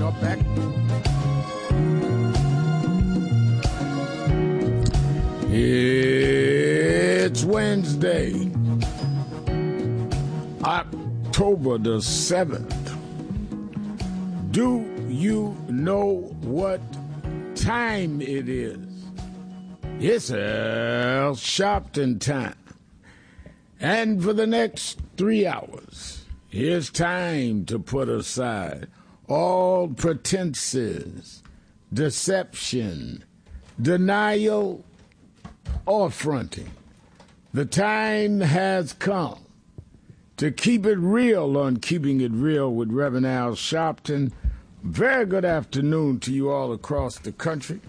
are back. It's Wednesday, October the 7th. Do you know what time it is? It's Al Sharpton time. And for the next 3 hours, here's time to put aside all pretenses, deception, denial, or fronting. The time has come to keep it real on Keeping It Real with Reverend Al Sharpton. Very good afternoon to you all across the country.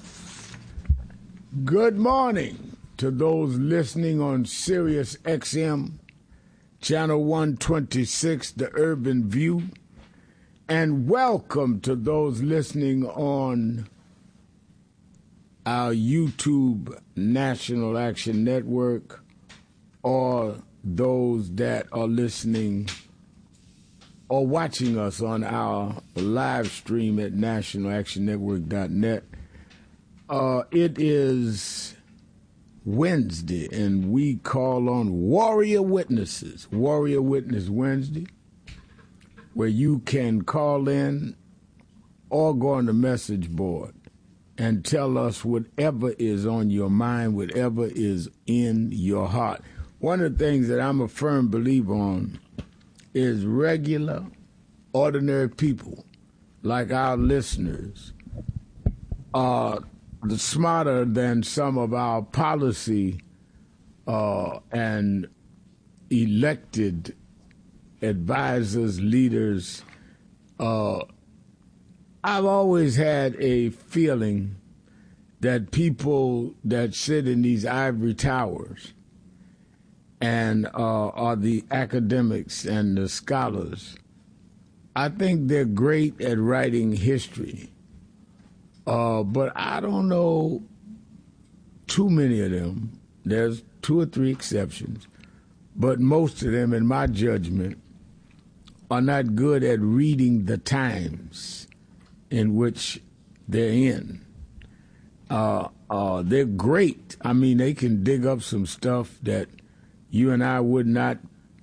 Good morning to those listening on Sirius XM, Channel 126, The Urban View. And welcome to those listening on our YouTube National Action Network, or those that are listening or watching us on our live stream at nationalactionnetwork.net. It is Wednesday, and we call on Warrior Witnesses, Warrior Witness Wednesday, where you can call in or go on the message board and tell us whatever is on your mind, whatever is in your heart. One of the things that I'm a firm believer on is regular, ordinary people, like our listeners, are smarter than some of our policy and elected advisors, leaders. I've always had a feeling that people that sit in these ivory towers and are the academics and the scholars, I think they're great at writing history. But I don't know too many of them. There's 2 or 3 exceptions. But most of them, in my judgment, are not good at reading the times in which they're in. They're great. I mean, they can dig up some stuff that you and I would not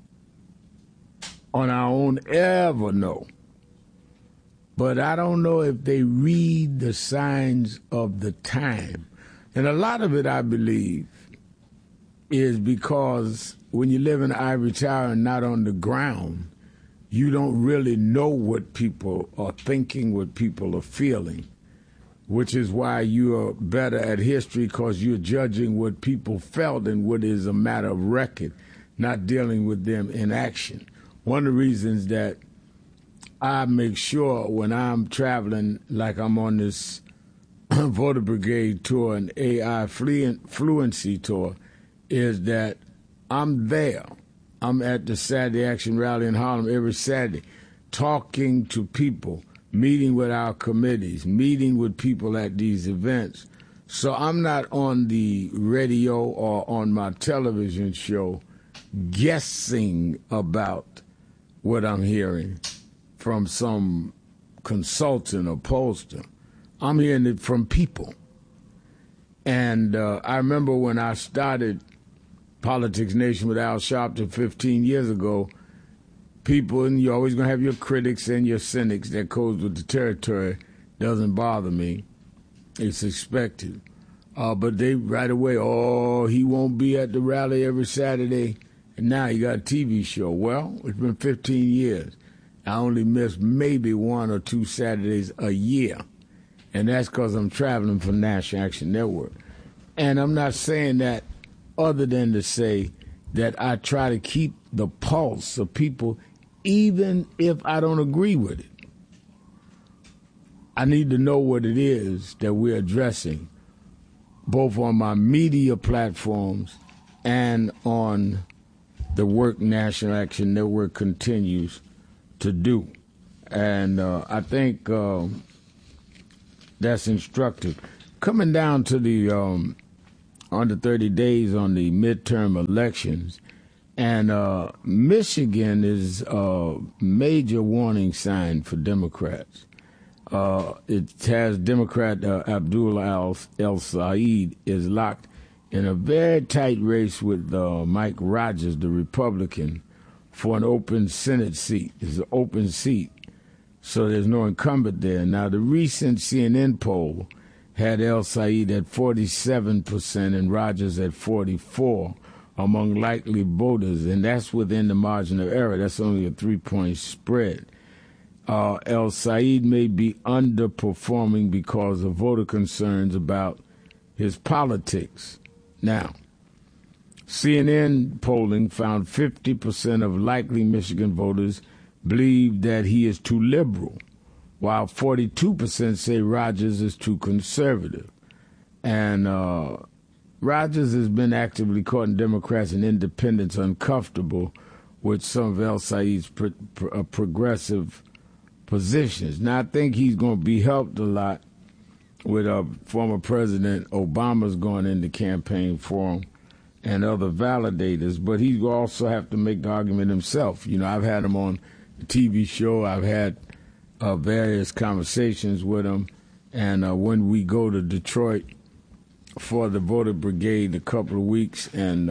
on our own ever know. But I don't know if they read the signs of the time. And a lot of it, I believe, is because when you live in an ivory tower and not on the ground, you don't really know what people are thinking, what people are feeling, which is why you are better at history, because you're judging what people felt and what is a matter of record, not dealing with them in action. One of the reasons that I make sure when I'm traveling, like I'm on this Voter Brigade tour and AI Fluency tour, is that I'm there. I'm at the Saturday Action Rally in Harlem every Saturday, talking to people, meeting with our committees, meeting with people at these events. So I'm not on the radio or on my television show guessing about what I'm hearing from some consultant or pollster. I'm hearing it from people. And I remember when I started Politics Nation with Al Sharpton 15 years ago, people, and you're always going to have your critics and your cynics, that goes with the territory, doesn't bother me. It's expected. But they right away, he won't be at the rally every Saturday, and now he got a TV show. Well, it's been 15 years. I only miss maybe 1 or 2 Saturdays a year, and that's because I'm traveling for National Action Network. And I'm not saying that other than to say that I try to keep the pulse of people, even if I don't agree with it. I need to know what it is that we're addressing, both on my media platforms and on the work National Action Network continues to do. And I think that's instructive. Coming down to the under 30 days on the midterm elections, and Michigan is a major warning sign for Democrats. It has Democrat Abdullah El-Said is locked in a very tight race with Mike Rogers, the Republican, for an open Senate seat. It's an open seat, so there's no incumbent there. Now, the recent CNN poll had El-Said at 47% and Rogers at 44% among likely voters, and that's within the margin of error. That's only a 3-point spread. El-Said may be underperforming because of voter concerns about his politics. Now, CNN polling found 50% of likely Michigan voters believe that he is too liberal, while 42% say Rogers is too conservative. And Rogers has been actively courting Democrats and independents uncomfortable with some of El-Said's progressive positions. Now, I think he's going to be helped a lot with former President Obama's going into campaign for him and other validators, but he will also have to make the argument himself. You know, I've had him on the TV show. I've had various conversations with him, and when we go to Detroit for the voter brigade in a couple of weeks, and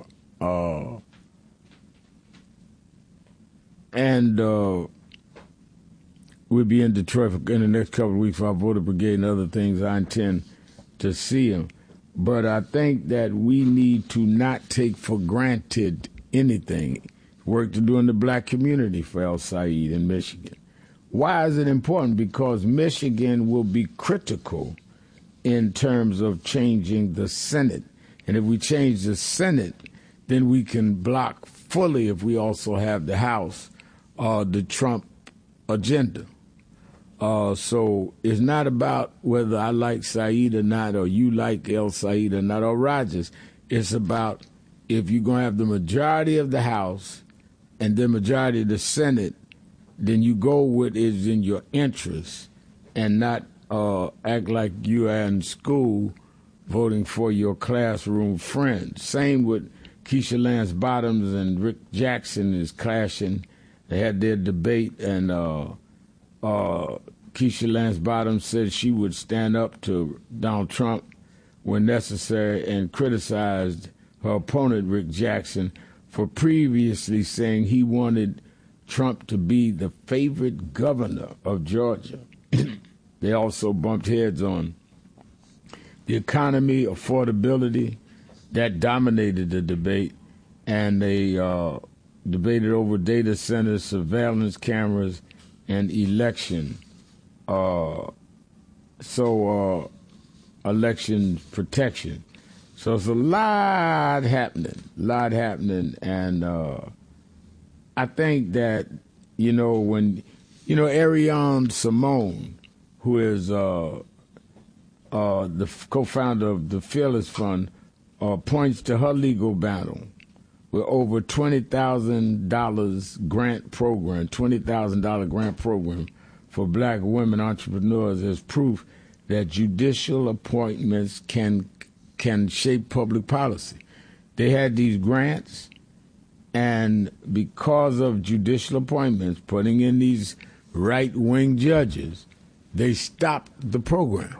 we'll be in Detroit in the next couple of weeks for our voter brigade and other things. I intend to see him. But I think that we need to not take for granted anything. Work to do in the black community for El-Said in Michigan. Why is it important? Because Michigan will be critical in terms of changing the Senate. And if we change the Senate, then we can block fully, if we also have the House, the Trump agenda. So it's not about whether I like Said or not, or you like El-Said or not, or Rogers. It's about if you're going to have the majority of the House and the majority of the Senate, then you go with is in your interest and not act like you are in school voting for your classroom friends. Same with Keisha Lance Bottoms and Rick Jackson is clashing. They had their debate, and Keisha Lance Bottoms said she would stand up to Donald Trump when necessary and criticized her opponent, Rick Jackson, for previously saying he wanted Trump to be the favorite governor of Georgia. They also bumped heads on the economy, affordability, that dominated the debate, and they debated over data centers, surveillance cameras, and election. Election protection. So it's a lot happening, and I think that, when, Ariane Simone, who is the co-founder of the Fearless Fund, points to her legal battle with over $20,000 grant program, $20,000 grant program for black women entrepreneurs as proof that judicial appointments can shape public policy. They had these grants, and because of judicial appointments, putting in these right-wing judges, they stopped the program.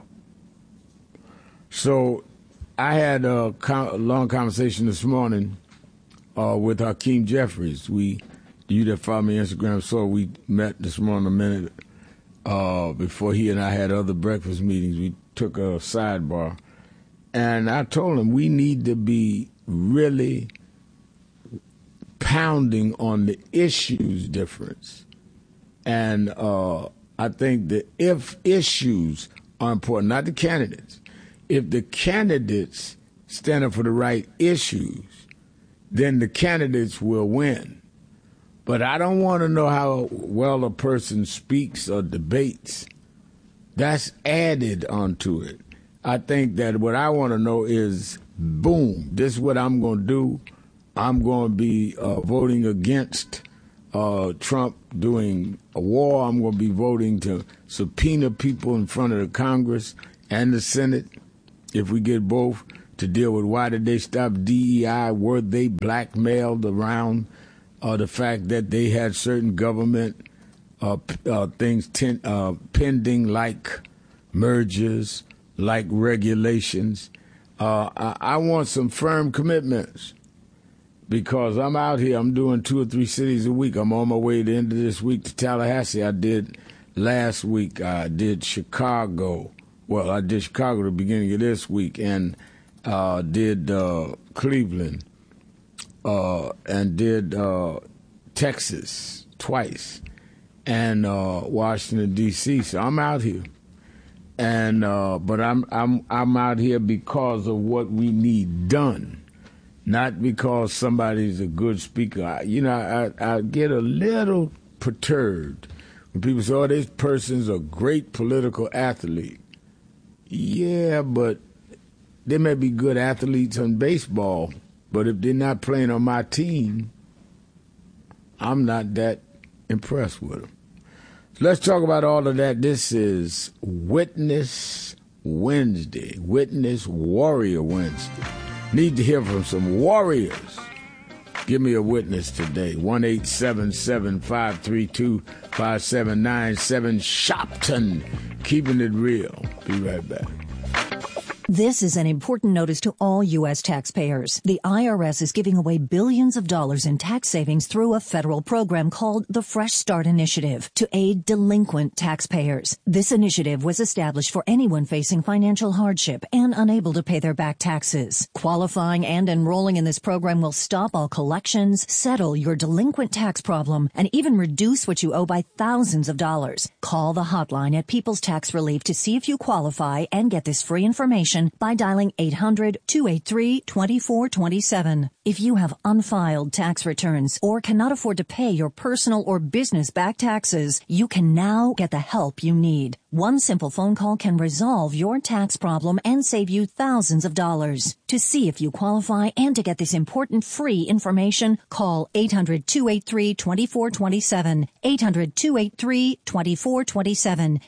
So I had a long conversation this morning with Hakeem Jeffries. You that follow me on Instagram saw we met this morning a minute before he and I had other breakfast meetings. We took a sidebar. And I told him we need to be really pounding on the issues difference. And I think that if issues are important, not the candidates, if the candidates stand up for the right issues, then the candidates will win. But I don't want to know how well a person speaks or debates. That's added onto it. I think that what I want to know is, boom, this is what I'm going to do. I'm going to be voting against Trump doing a war. I'm going to be voting to subpoena people in front of the Congress and the Senate, if we get both, to deal with why did they stop DEI? Were they blackmailed around the fact that they had certain government things pending, like mergers, like regulations. I want some firm commitments because I'm out here. I'm doing 2 or 3 cities a week. I'm on my way at the end of this week to Tallahassee. I did last week. I did Chicago. Well, I did Chicago at the beginning of this week and did Cleveland and did Texas twice and Washington, D.C. So I'm out here. And but I'm out here because of what we need done, not because somebody's a good speaker. I get a little perturbed when people say, "Oh, this person's a great political athlete." Yeah, but they may be good athletes in baseball, but if they're not playing on my team, I'm not that impressed with them. Let's talk about all of that. This is Witness Wednesday, Witness Warrior Wednesday. Need to hear from some warriors. Give me a witness today. 1-877-532-5797. Shopton, keeping it real. Be right back. This is an important notice to all U.S. taxpayers. The IRS is giving away billions of dollars in tax savings through a federal program called the Fresh Start Initiative to aid delinquent taxpayers. This initiative was established for anyone facing financial hardship and unable to pay their back taxes. Qualifying and enrolling in this program will stop all collections, settle your delinquent tax problem, and even reduce what you owe by thousands of dollars. Call the hotline at People's Tax Relief to see if you qualify and get this free information by dialing 800-283-2427. If you have unfiled tax returns or cannot afford to pay your personal or business back taxes, you can now get the help you need. One simple phone call can resolve your tax problem and save you thousands of dollars. To see if you qualify and to get this important free information, call 800-283-2427. 800-283-2427.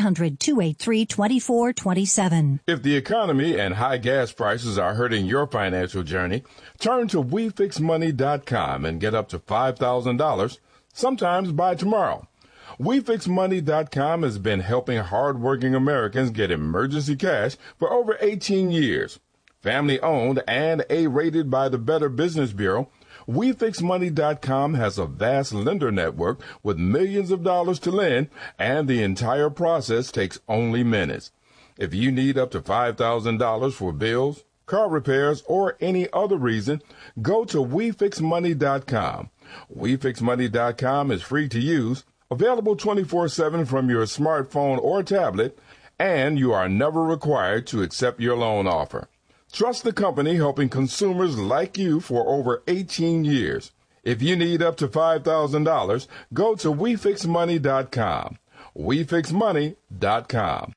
800-283-2427. If the economy and high gas prices are hurting your financial journey, turn to WeFixMoney.com and get up to $5,000, sometimes by tomorrow. WeFixMoney.com has been helping hardworking Americans get emergency cash for over 18 years. Family-owned and A-rated by the Better Business Bureau, WeFixMoney.com has a vast lender network with millions of dollars to lend, and the entire process takes only minutes. If you need up to $5,000 for bills, car repairs, or any other reason, go to WeFixMoney.com. WeFixMoney.com is free to use, available 24/7 from your smartphone or tablet, and you are never required to accept your loan offer. Trust the company helping consumers like you for over 18 years. If you need up to $5,000, go to WeFixMoney.com. WeFixMoney.com.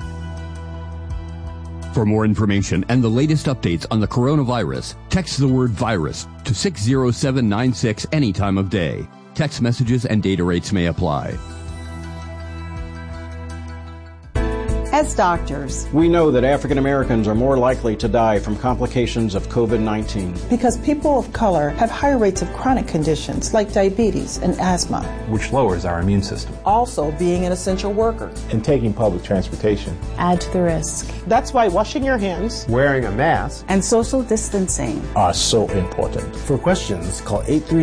For more information and the latest updates on the coronavirus, text the word virus to 60796 any time of day. Text messages and data rates may apply. As doctors, we know that African Americans are more likely to die from complications of COVID-19. Because people of color have higher rates of chronic conditions like diabetes and asthma, which lowers our immune system. Also, being an essential worker and taking public transportation add to the risk. That's why washing your hands, wearing a mask, and social distancing are so important. For questions, call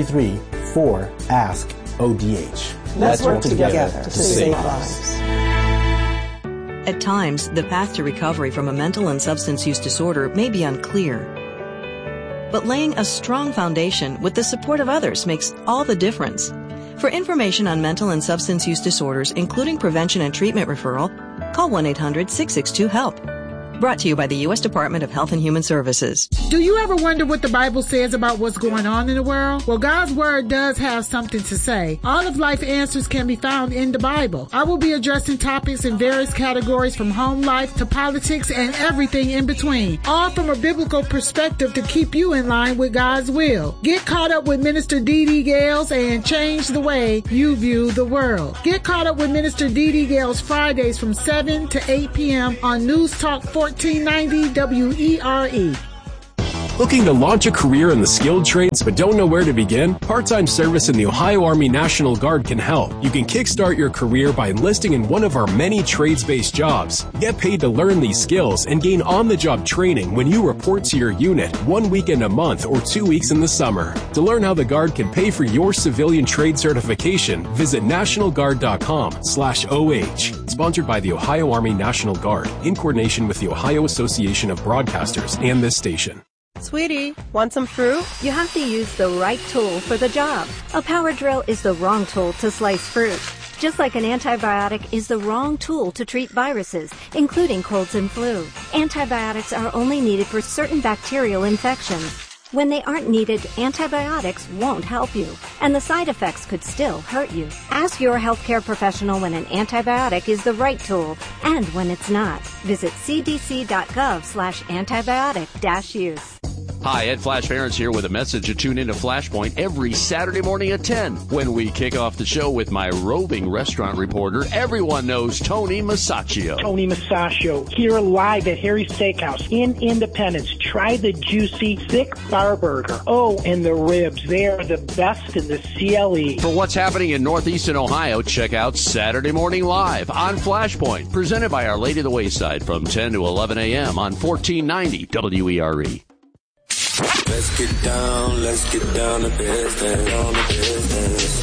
833-4ASK-ODH. Let's work together to save lives. At times, the path to recovery from a mental and substance use disorder may be unclear. But laying a strong foundation with the support of others makes all the difference. For information on mental and substance use disorders, including prevention and treatment referral, call 1-800-662-HELP. Brought to you by the U.S. Department of Health and Human Services. Do you ever wonder what the Bible says about what's going on in the world? Well, God's Word does have something to say. All of life answers can be found in the Bible. I will be addressing topics in various categories from home life to politics and everything in between, all from a biblical perspective to keep you in line with God's will. Get caught up with Minister Dee Dee Gales and change the way you view the world. Get caught up with Minister Dee Dee Gales Fridays from 7 to 8 p.m. on News Talk 1490 WERE. Looking to launch a career in the skilled trades but don't know where to begin? Part-time service in the Ohio Army National Guard can help. You can kickstart your career by enlisting in one of our many trades-based jobs. Get paid to learn these skills and gain on-the-job training when you report to your unit 1 weekend a month or 2 weeks in the summer. To learn how the Guard can pay for your civilian trade certification, visit nationalguard.com/OH. Sponsored by the Ohio Army National Guard in coordination with the Ohio Association of Broadcasters and this station. Sweetie, want some fruit? You have to use the right tool for the job. A power drill is the wrong tool to slice fruit. Just like an antibiotic is the wrong tool to treat viruses, including colds and flu. Antibiotics are only needed for certain bacterial infections. When they aren't needed, antibiotics won't help you, and the side effects could still hurt you. Ask your healthcare professional when an antibiotic is the right tool and when it's not. Visit cdc.gov/antibiotic-use. Hi, Ed Flash Ferentz here with a message to tune into Flashpoint every Saturday morning at 10 when we kick off the show with my roving restaurant reporter. Everyone knows Tony Masaccio. Tony Masaccio here live at Harry's Steakhouse in Independence. Try the juicy, thick bar burger. Oh, and the ribs. They are the best in the CLE. For what's happening in Northeastern Ohio, check out Saturday Morning Live on Flashpoint, presented by Our Lady of the Wayside from 10 to 11 a.m. on 1490 WERE. Let's get down to business.